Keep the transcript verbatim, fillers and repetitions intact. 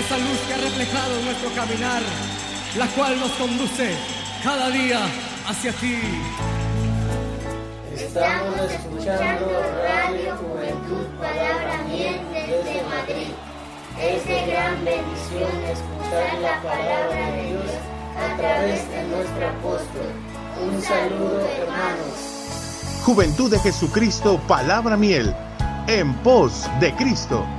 esa luz que ha reflejado nuestro caminar, la cual nos conduce cada día hacia ti. Estamos escuchando Radio Juventud Palabra Miel desde Madrid. Es de gran bendición escuchar la palabra de Dios a través de nuestro apóstol. Un saludo, hermanos. Juventud de Jesucristo Palabra Miel, en pos de Cristo.